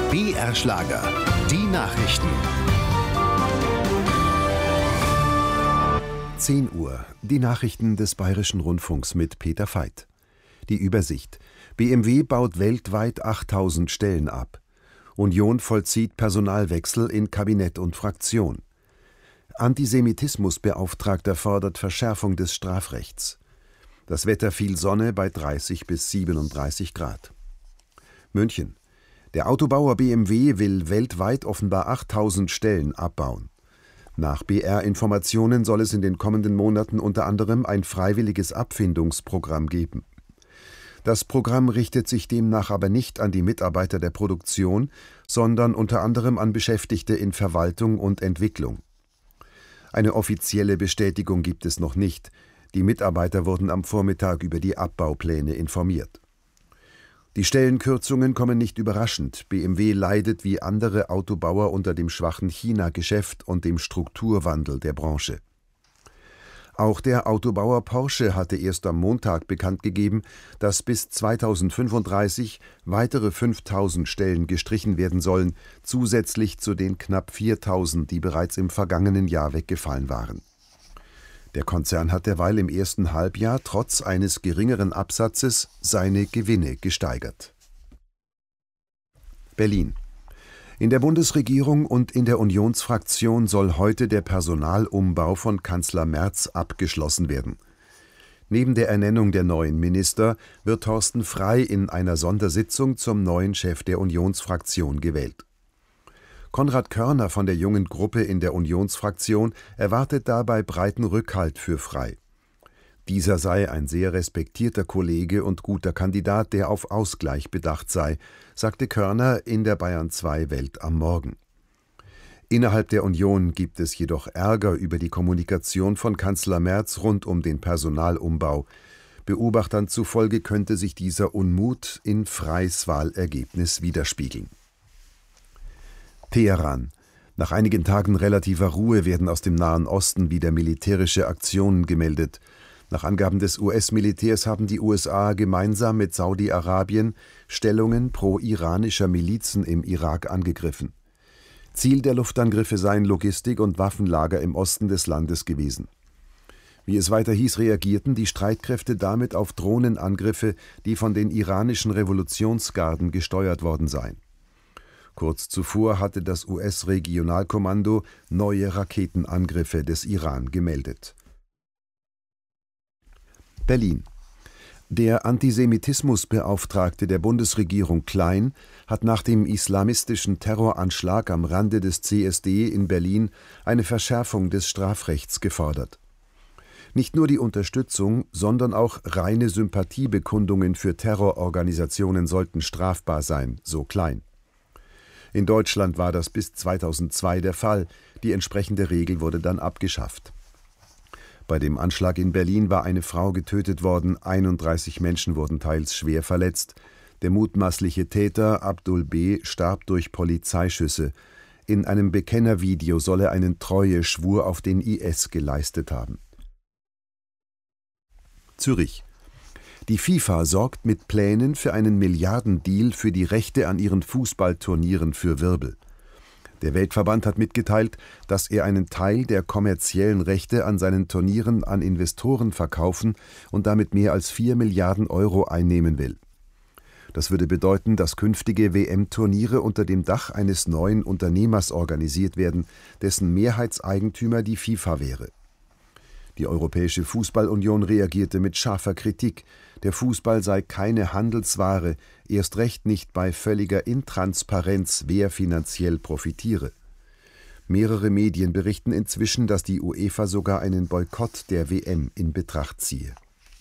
BR Schlager, die Nachrichten. 10 Uhr, die Nachrichten des Bayerischen Rundfunks mit Peter Veit. Die Übersicht: BMW baut weltweit 8000 Stellen ab. Union vollzieht Personalwechsel in Kabinett und Fraktion. Antisemitismusbeauftragter fordert Verschärfung des Strafrechts. Das Wetter: viel Sonne bei 30 bis 37 Grad. München: Der Autobauer BMW will weltweit offenbar 8000 Stellen abbauen. Nach BR-Informationen soll es in den kommenden Monaten unter anderem ein freiwilliges Abfindungsprogramm geben. Das Programm richtet sich demnach aber nicht an die Mitarbeiter der Produktion, sondern unter anderem an Beschäftigte in Verwaltung und Entwicklung. Eine offizielle Bestätigung gibt es noch nicht. Die Mitarbeiter wurden am Vormittag über die Abbaupläne informiert. Die Stellenkürzungen kommen nicht überraschend. BMW leidet wie andere Autobauer unter dem schwachen China-Geschäft und dem Strukturwandel der Branche. Auch der Autobauer Porsche hatte erst am Montag bekannt gegeben, dass bis 2035 weitere 5000 Stellen gestrichen werden sollen, zusätzlich zu den knapp 4000, die bereits im vergangenen Jahr weggefallen waren. Der Konzern hat derweil im ersten Halbjahr trotz eines geringeren Absatzes seine Gewinne gesteigert. Berlin: In der Bundesregierung und in der Unionsfraktion soll heute der Personalumbau von Kanzler Merz abgeschlossen werden. Neben der Ernennung der neuen Minister wird Thorsten Frey in einer Sondersitzung zum neuen Chef der Unionsfraktion gewählt. Konrad Körner von der jungen Gruppe in der Unionsfraktion erwartet dabei breiten Rückhalt für Frey. Dieser sei ein sehr respektierter Kollege und guter Kandidat, der auf Ausgleich bedacht sei, sagte Körner in der Bayern 2 Welt am Morgen. Innerhalb der Union gibt es jedoch Ärger über die Kommunikation von Kanzler Merz rund um den Personalumbau. Beobachtern zufolge könnte sich dieser Unmut in Freys Wahlergebnis widerspiegeln. Teheran: Nach einigen Tagen relativer Ruhe werden aus dem Nahen Osten wieder militärische Aktionen gemeldet. Nach Angaben des US-Militärs haben die USA gemeinsam mit Saudi-Arabien Stellungen pro-iranischer Milizen im Irak angegriffen. Ziel der Luftangriffe seien Logistik- und Waffenlager im Osten des Landes gewesen. Wie es weiter hieß, reagierten die Streitkräfte damit auf Drohnenangriffe, die von den iranischen Revolutionsgarden gesteuert worden seien. Kurz zuvor hatte das US-Regionalkommando neue Raketenangriffe des Iran gemeldet. Berlin: Der Antisemitismusbeauftragte der Bundesregierung Klein hat nach dem islamistischen Terroranschlag am Rande des CSD in Berlin eine Verschärfung des Strafrechts gefordert. Nicht nur die Unterstützung, sondern auch reine Sympathiebekundungen für Terrororganisationen sollten strafbar sein, so Klein. In Deutschland war das bis 2002 der Fall. Die entsprechende Regel wurde dann abgeschafft. Bei dem Anschlag in Berlin war eine Frau getötet worden, 31 Menschen wurden teils schwer verletzt. Der mutmaßliche Täter, Abdul B., starb durch Polizeischüsse. In einem Bekennervideo soll er einen Treueschwur auf den IS geleistet haben. Zürich: Die FIFA sorgt mit Plänen für einen Milliardendeal für die Rechte an ihren Fußballturnieren für Wirbel. Der Weltverband hat mitgeteilt, dass er einen Teil der kommerziellen Rechte an seinen Turnieren an Investoren verkaufen und damit mehr als 4 Milliarden Euro einnehmen will. Das würde bedeuten, dass künftige WM-Turniere unter dem Dach eines neuen Unternehmers organisiert werden, dessen Mehrheitseigentümer die FIFA wäre. Die Europäische Fußballunion reagierte mit scharfer Kritik. Der Fußball sei keine Handelsware, erst recht nicht bei völliger Intransparenz, wer finanziell profitiere. Mehrere Medien berichten inzwischen, dass die UEFA sogar einen Boykott der WM in Betracht ziehe.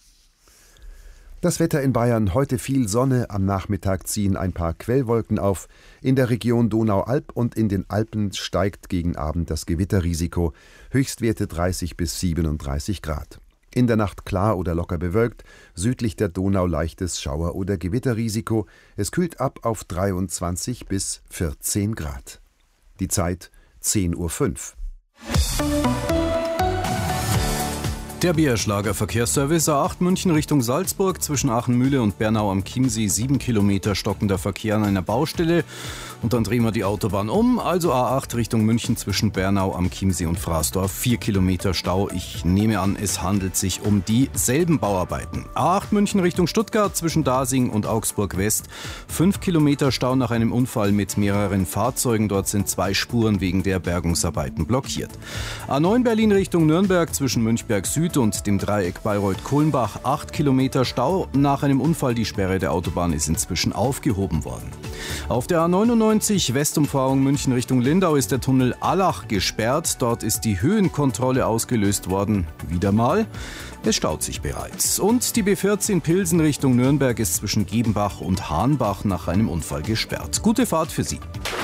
Das Wetter in Bayern: heute viel Sonne, am Nachmittag ziehen ein paar Quellwolken auf. In der Region Donau-Alb und in den Alpen steigt gegen Abend das Gewitterrisiko. Höchstwerte 30 bis 37 Grad. In der Nacht klar oder locker bewölkt, südlich der Donau leichtes Schauer- oder Gewitterrisiko. Es kühlt ab auf 23 bis 14 Grad. Die Zeit 10:05 Uhr. Der BR-Schlager Verkehrsservice A8 München Richtung Salzburg zwischen Aachenmühle und Bernau am Chiemsee 7 Kilometer stockender Verkehr an einer Baustelle und dann drehen wir die Autobahn um, also A8 Richtung München zwischen Bernau am Chiemsee und Fraßdorf 4 Kilometer Stau. Ich nehme an, es handelt sich um dieselben Bauarbeiten. A8 München Richtung Stuttgart zwischen Dasing und Augsburg West 5 Kilometer Stau nach einem Unfall mit mehreren Fahrzeugen. Dort sind 2 Spuren wegen der Bergungsarbeiten blockiert. A9 Berlin Richtung Nürnberg zwischen Münchberg Süd und dem Dreieck Bayreuth-Kulmbach 8 Kilometer Stau. Nach einem Unfall die Sperre der Autobahn ist inzwischen aufgehoben worden. Auf der A99 Westumfahrung München Richtung Lindau ist der Tunnel Allach gesperrt. Dort ist die Höhenkontrolle ausgelöst worden. Wieder mal. Es staut sich bereits. Und die B14 Pilsen Richtung Nürnberg ist zwischen Gebenbach und Hahnbach nach einem Unfall gesperrt. Gute Fahrt für Sie.